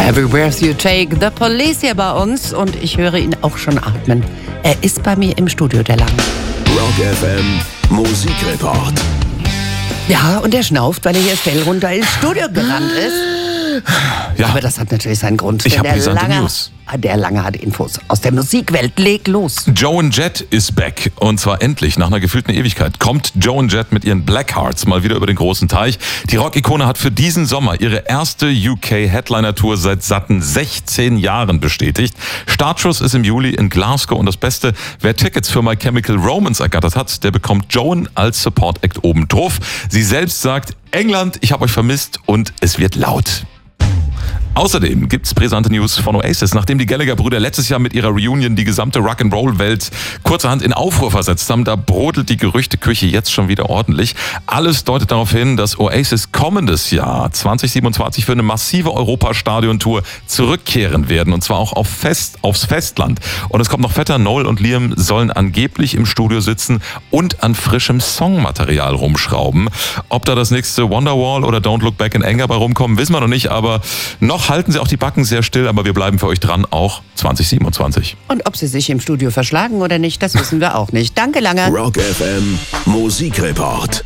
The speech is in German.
Every breath you take, the Police hier bei uns und ich höre ihn auch schon atmen. Er ist bei mir im Studio, der Lange. Rock FM Musikreport. Ja, und er schnauft, weil er hier steil runter ins Studio gerannt ist. Ja. Aber das hat natürlich seinen Grund. Ich denn habe brisante News. Der Lange hat Infos aus der Musikwelt. Leg los. Joan Jett ist back. Und zwar endlich, nach einer gefühlten Ewigkeit, kommt Joan Jett mit ihren Blackhearts mal wieder über den großen Teich. Die Rock-Ikone hat für diesen Sommer ihre erste UK-Headliner-Tour seit satten 16 Jahren bestätigt. Startschuss ist im Juli in Glasgow. Und das Beste, wer Tickets für My Chemical Romance ergattert hat, der bekommt Joan als Support-Act oben drauf. Sie selbst sagt, England, ich habe euch vermisst und es wird laut. Außerdem gibt's brisante News von Oasis. Nachdem die Gallagher-Brüder letztes Jahr mit ihrer Reunion die gesamte Rock'n'Roll-Welt kurzerhand in Aufruhr versetzt haben, da brodelt die Gerüchteküche jetzt schon wieder ordentlich. Alles deutet darauf hin, dass Oasis kommendes Jahr 2027 für eine massive Europastadion-Tour zurückkehren werden. Und zwar auch aufs Festland. Und es kommt noch fetter, Noel und Liam sollen angeblich im Studio sitzen und an frischem Songmaterial rumschrauben. Ob da das nächste Wonderwall oder Don't Look Back in Anger bei rumkommen, wissen wir noch nicht, aber noch halten sie auch die Backen sehr still, aber wir bleiben für euch dran, auch 2027. Und ob sie sich im Studio verschlagen oder nicht, das wissen wir auch nicht. Danke, Lange. Rock FM Musikreport.